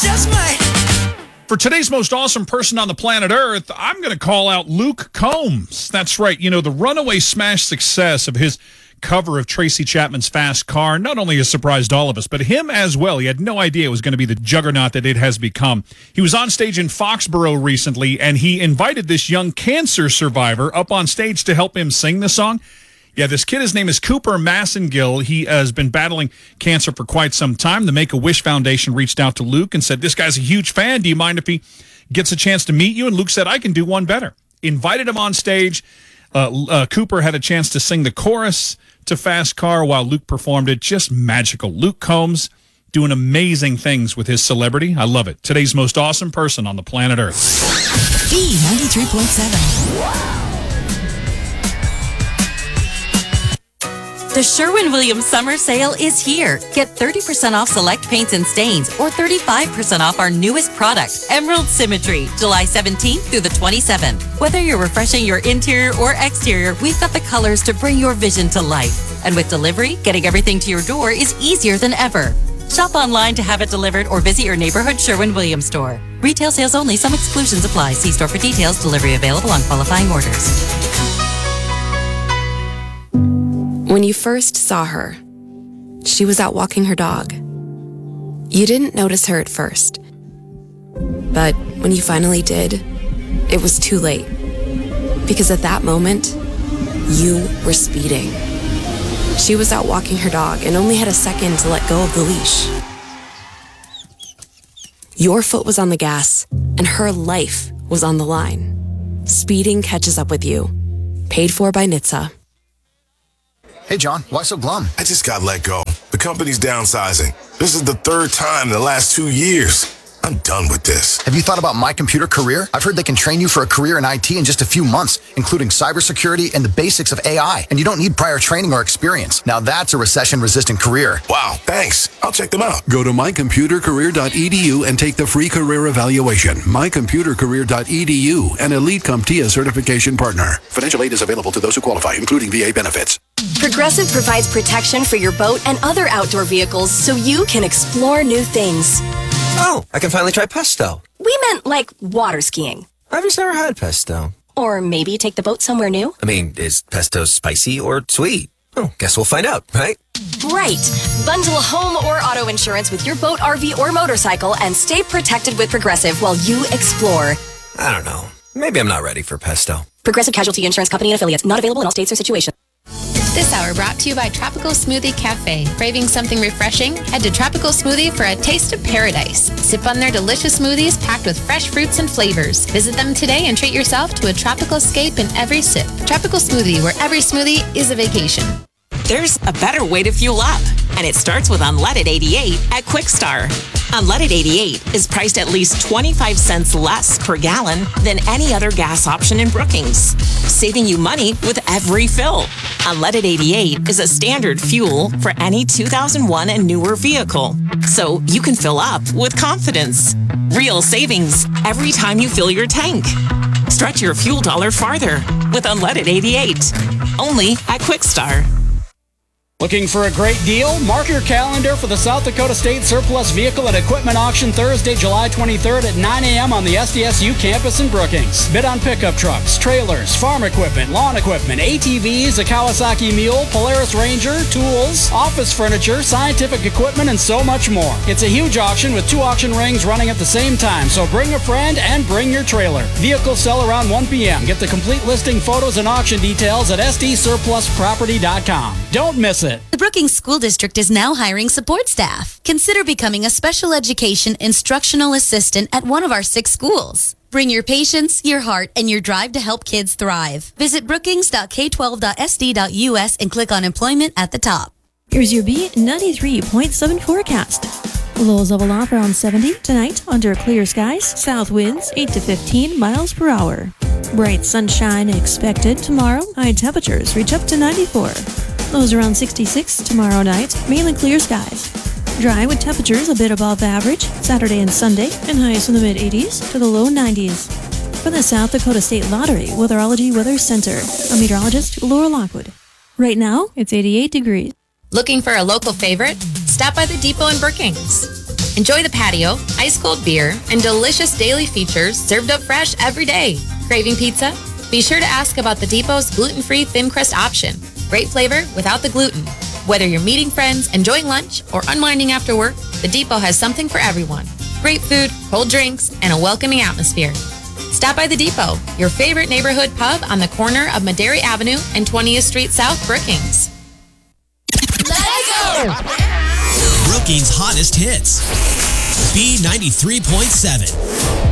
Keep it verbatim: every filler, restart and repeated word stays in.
just might. For today's most awesome person on the planet Earth, I'm going to call out Luke Combs. That's right. You know, the runaway smash success of his cover of Tracy Chapman's Fast Car not only has surprised all of us, but him as well. He had no idea it was going to be the juggernaut that it has become. He was on stage in Foxborough recently, and he invited this young cancer survivor up on stage to help him sing the song. Yeah, this kid, his name is Cooper Massengill. He has been battling cancer for quite some time. The Make-A-Wish Foundation reached out to Luke and said, this guy's a huge fan. Do you mind if he gets a chance to meet you? And Luke said, I can do one better. Invited him on stage. Uh, uh, Cooper had a chance to sing the chorus to Fast Car while Luke performed it. Just magical. Luke Combs doing amazing things with his celebrity. I love it. Today's most awesome person on the planet Earth. B ninety-three point seven. The Sherwin-Williams Summer Sale is here. Get thirty percent off select paints and stains or thirty-five percent off our newest product, Emerald Symmetry, July seventeenth through the twenty-seventh. Whether you're refreshing your interior or exterior, we've got the colors to bring your vision to life. And with delivery, getting everything to your door is easier than ever. Shop online to have it delivered or visit your neighborhood Sherwin-Williams store. Retail sales only. Some exclusions apply. See store for details. Delivery available on qualifying orders. When you first saw her, she was out walking her dog. You didn't notice her at first. But when you finally did, it was too late. Because at that moment, you were speeding. She was out walking her dog and only had a second to let go of the leash. Your foot was on the gas, and her life was on the line. Speeding catches up with you. Paid for by N H T S A. Hey, John, why so glum? I just got let go. The company's downsizing. This is the third time in the last two years. I'm done with this. Have you thought about My Computer Career? I've heard they can train you for a career in I T in just a few months, including cybersecurity and the basics of A I. And you don't need prior training or experience. Now that's a recession-resistant career. Wow, thanks. I'll check them out. Go to my computer career dot e d u and take the free career evaluation. my computer career dot e d u, an Elite CompTIA certification partner. Financial aid is available to those who qualify, including V A benefits. Progressive provides protection for your boat and other outdoor vehicles so you can explore new things. Oh, I can finally try pesto. We meant like water skiing. I've just never had pesto. Or maybe take the boat somewhere new. I mean, is pesto spicy or sweet? Oh, guess we'll find out, right? Right. Bundle home or auto insurance with your boat, R V, or motorcycle and stay protected with Progressive while you explore. I don't know. Maybe I'm not ready for pesto. Progressive Casualty Insurance Company and affiliates. Not available in all states or situations. This hour brought to you by Tropical Smoothie Cafe. Craving something refreshing? Head to Tropical Smoothie for a taste of paradise. Sip on their delicious smoothies packed with fresh fruits and flavors. Visit them today and treat yourself to a tropical escape in every sip. Tropical Smoothie, where every smoothie is a vacation. There's a better way to fuel up, and it starts with Unleaded eighty-eight at Quickstar. Unleaded eighty-eight is priced at least twenty-five cents less per gallon than any other gas option in Brookings, saving you money with every fill. Unleaded eighty-eight is a standard fuel for any two thousand one and newer vehicle, so you can fill up with confidence. Real savings every time you fill your tank. Stretch your fuel dollar farther with Unleaded eighty-eight, only at Quickstar. Looking for a great deal? Mark your calendar for the South Dakota State Surplus Vehicle and Equipment Auction Thursday, July twenty-third at nine a.m. on the S D S U campus in Brookings. Bid on pickup trucks, trailers, farm equipment, lawn equipment, A T Vs, a Kawasaki Mule, Polaris Ranger, tools, office furniture, scientific equipment, and so much more. It's a huge auction with two auction rings running at the same time, so bring a friend and bring your trailer. Vehicles sell around one p.m. Get the complete listing, photos, and auction details at s d surplus property dot com. Don't miss it. The Brookings School District is now hiring support staff. Consider becoming a special education instructional assistant at one of our six schools. Bring your patience, your heart, and your drive to help kids thrive. Visit brookings dot k twelve dot s d dot u s and click on employment at the top. Here's your B ninety-three point seven forecast. Lows level off around seventy tonight under clear skies. South winds eight to fifteen miles per hour. Bright sunshine expected tomorrow. High temperatures reach up to ninety-four. Lows around sixty-six tomorrow night. Mainly clear skies. Dry with temperatures a bit above average Saturday and Sunday, and highs from the mid eighties to the low nineties. For the South Dakota State Lottery Weatherology Weather Center, I'm meteorologist Laura Lockwood. Right now, it's eighty-eight degrees. Looking for a local favorite? Stop by the Depot in Brookings. Enjoy the patio, ice-cold beer, and delicious daily features served up fresh every day. Craving pizza? Be sure to ask about the Depot's gluten-free thin crust option. Great flavor without the gluten. Whether you're meeting friends, enjoying lunch, or unwinding after work, the Depot has something for everyone. Great food, cold drinks, and a welcoming atmosphere. Stop by the Depot, your favorite neighborhood pub on the corner of Madera Avenue and twentieth Street South, Brookings. Let's go! Brookings' hottest hits. B ninety-three point seven.